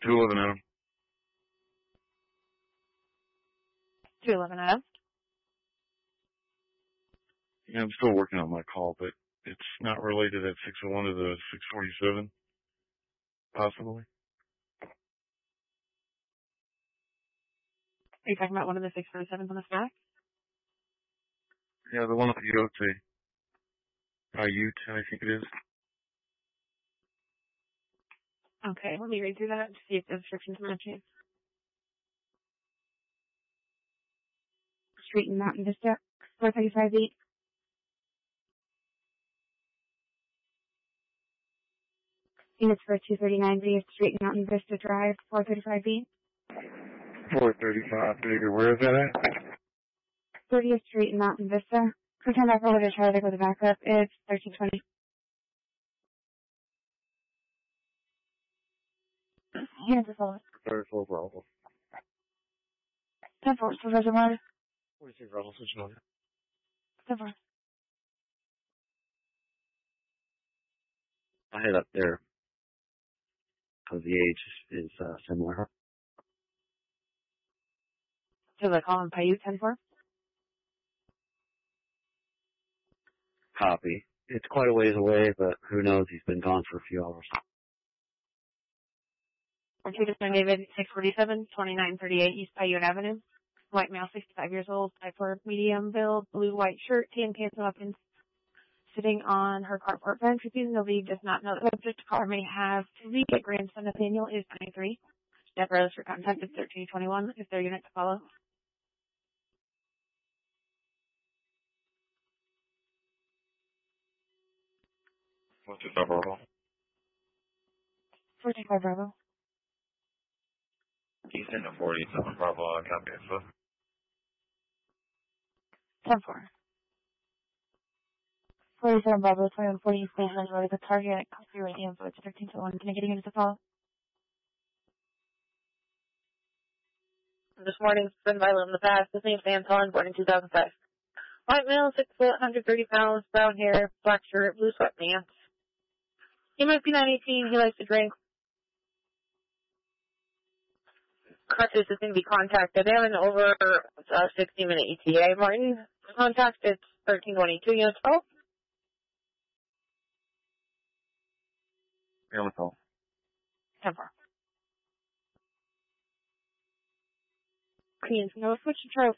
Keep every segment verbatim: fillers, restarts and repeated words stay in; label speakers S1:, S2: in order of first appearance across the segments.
S1: two eleven Adam.
S2: two eleven Adam.
S1: Yeah, I'm still working on my call, but it's not related at six oh one to the six forty-seven, possibly.
S2: Are you talking about one of the six forty-sevens on the stack?
S1: Yeah, the one with the Yote. Ute, I think it is.
S2: Okay, let me read through that to see if the description's matching. Street and Mountain Vista, four thirty-five feet. Units for two thirty-nine Via Street and Mountain Vista Drive, four thirty-five feet.
S1: four thirty-five, figure. Where is that at?
S2: thirtieth Street and Mountain Vista. Return back over to Charlie with a backup. It's thirteen twenty. Here's the follow.
S1: thirty-four Bravo.
S2: ten four, to Reservoir.
S1: forty-six Bravo, switching over.
S2: ten four.
S3: I head up there because the age is uh, similar.
S2: So they call him Paiute ten four?
S3: Copy. It's quite a ways away, but who knows? He's been gone for a few hours.
S2: two to San David, six forty-seven, twenty-nine thirty-eight East Paiute Avenue. White male, sixty-five years old, type four, medium build, blue white shirt, tan pants and weapons. Sitting on her carport bench, refusing to leave, does not know the subject car may have to leave. A grandson Nathaniel is twenty-three. Step brothers for contact is thirteen twenty-one. Is there unit to follow?
S1: What's the Bravo?
S2: forty-five Bravo.
S1: Eastern to forty-seven Bravo, I copy it, so.
S2: ten four. forty-seven Bravo, twenty-one forty East Station Road, the target, copy radio, so it's thirteen to one. Can I get a unit to follow?
S4: This morning's been violent in the past. His name's Anton, born in two thousand five. White male, six foot, one hundred thirty pounds, brown hair, black shirt, blue sweatpants. He might be nine eighteen. He likes to drink. Crutches is going to be contacted. They have an over uh, sixty minute E T A. Martin, contact, it's thirteen twenty-two units. Oh.
S1: Yeah, let's go.
S2: ten four. Queens, no, switch to Charlie.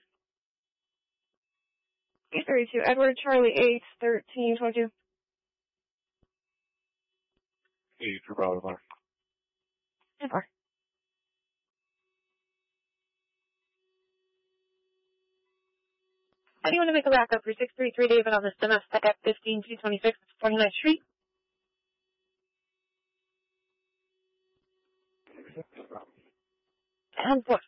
S2: eight thirty-two, Edward, Charlie, eight, thirteen twenty-two.
S1: eighty-two Bravo, Mark.
S2: ten four.
S4: How do you want to make a backup for six thirty-three David on the Stemma Stack fifteen two twenty-six, twenty-ninth Street? ten four.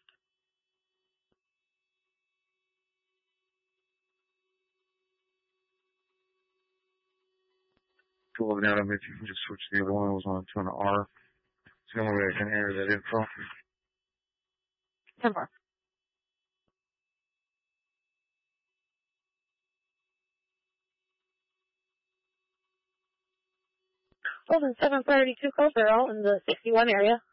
S1: two eleven Adam, if you can just switch the other one, it was on to an R. It's the only way I can enter that info.
S2: ten four.
S4: Golden seven thirty-two calls are all in the sixty-one area.